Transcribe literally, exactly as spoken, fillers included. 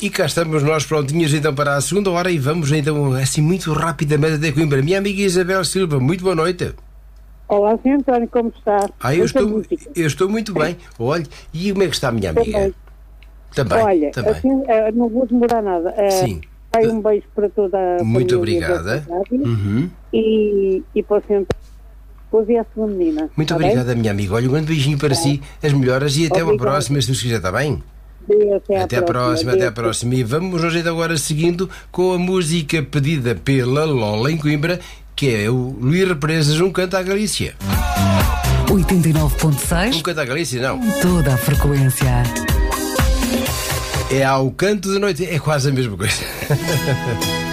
E cá estamos nós prontinhos então para a segunda hora e vamos então assim muito rapidamente até Coimbra. Minha amiga Isabel Silva, muito boa noite. Olá, senhor António, como está? Ah, eu estou, eu estou muito bem. Olha, e como é que está a minha amiga? Também. Também, Olha, também. assim, não vou demorar nada. Sim. Vai um beijo para toda a Muito família obrigada. da cidade. Uhum. E, e para o senhor António, depois e a sua menina. Muito Está obrigada, bem? minha amiga. Olha, um grande beijinho para si, as melhoras e até uma Obrigada. próxima, se Deus quiser, está bem? Deus, até, Até à próxima, até à Deus. próxima. E vamos hoje agora seguindo com a música pedida pela Lola em Coimbra, que é o Luís Represas, um canto à Galícia. oitenta e nove ponto seis. Um canto à Galícia, não. Toda a frequência. É ao canto da noite, é quase a mesma coisa.